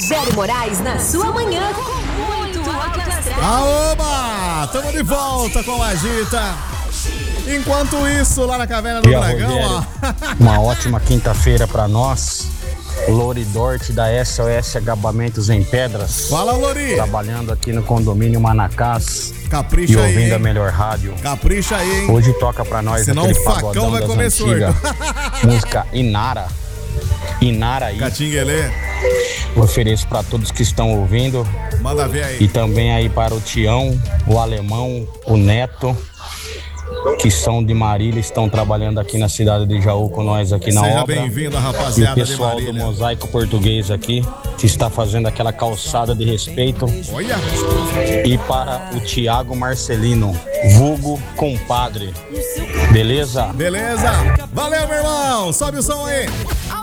Rogério Moraes na sua manhã com muito rock astral. Aoba! Tamo de volta com a Agita. Enquanto isso, lá na Caverna do Dragão, ó. Uma ótima quinta-feira pra nós. Lori Dort da SOS Acabamentos em Pedras. Fala, Lori! Trabalhando aqui no condomínio Manacás. Capricha e aí, ouvindo hein? a melhor rádio. Capricha aí, hein? Hoje toca pra nós senão aquele o facão pagodão vai das comer antigas. Música Inara. Inaraí. Catinguelê. Ofereço pra todos que estão ouvindo. Manda ver aí. E também aí para o Tião, o Alemão, o Neto, que são de Marília, estão trabalhando aqui na cidade de Jaú com nós aqui na Seja obra. bem-vindo, E rapaziada o pessoal de do Marília. Mosaico Português aqui, que está fazendo aquela calçada de respeito. Olha! E para o Thiago Marcelino, vulgo compadre. Beleza? Beleza? Valeu, meu irmão! Sobe o som aí!